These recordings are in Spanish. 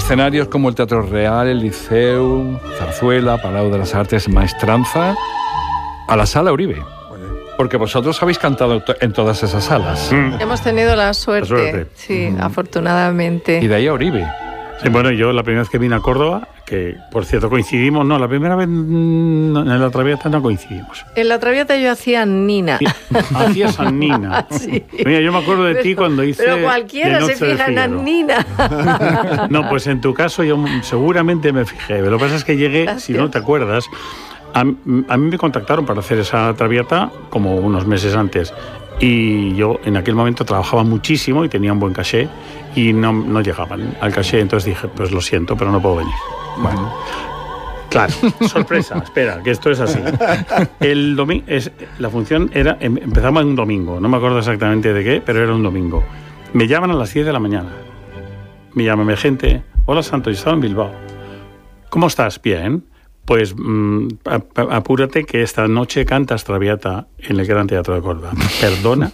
escenarios como el Teatro Real, el Liceu, Zarzuela, Palau de las Artes, Maestranza, a la Sala Uribe. Porque vosotros habéis cantado en todas esas salas. Hemos tenido la suerte. Sí, afortunadamente. Y de ahí a Uribe. Sí, bueno, yo la primera vez que vine a Córdoba, que por cierto coincidimos, no, la primera vez en la Traviata no coincidimos. En la Traviata yo hacía Nina. Hacías a Nina. Sí. Mira, yo me acuerdo de ti cuando hice... Pero cualquiera se fija en Nina. No, pues en tu caso yo seguramente me fijé. Lo que pasa es que llegué, gracias. Si no te acuerdas, a mí me contactaron para hacer esa Traviata como unos meses antes. Y yo en aquel momento trabajaba muchísimo y tenía un buen caché y no llegaban al caché, entonces dije, pues lo siento, pero no puedo venir. Bueno, claro, sorpresa, espera, que esto es así. El domingo, la función era, empezaba en un domingo, no me acuerdo exactamente de qué, pero era un domingo. Me llaman a las 10 de la mañana. Me llama mi gente, hola Santo, yo estaba en Bilbao. ¿Cómo estás? Bien. Pues apúrate que esta noche cantas Traviata en el Gran Teatro de Córdoba. ¿Perdona?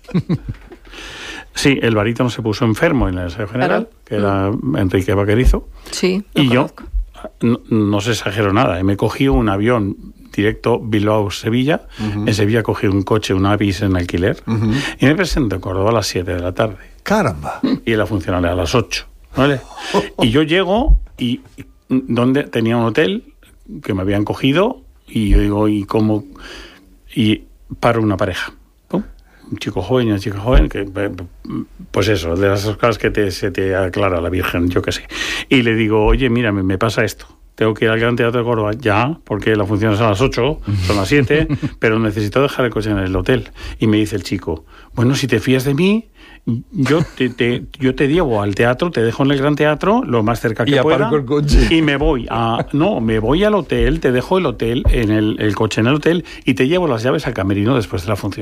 Sí, el barítono se puso enfermo en el ensayo general, que era Enrique Vaquerizo. Sí, y conozco. Yo no se exagero nada. Me cogí un avión directo Bilbao-Sevilla. En Sevilla cogí un coche, un Avis en alquiler. Y me presento en Córdoba a las 7 de la tarde. ¡Caramba! Y la función era a las 8. ¿Vale? Y yo llego y donde tenía un hotel que me habían cogido y yo digo, ¿y cómo? Y paro una pareja, ¿no? Un chico joven y una chica joven, que pues eso, de las cosas que se te aclara la Virgen, yo qué sé. Y le digo, oye, mira, me pasa esto. Tengo que ir al Gran Teatro de Córdoba ya, porque la función es a las 8, son las 7, pero necesito dejar el coche en el hotel. Y me dice el chico, bueno, si te fías de mí, yo te llevo al teatro, te dejo en el Gran Teatro, lo más cerca que pueda, el coche. Y me voy al hotel, te dejo el hotel, el coche en el hotel, y te llevo las llaves al camerino después de la función.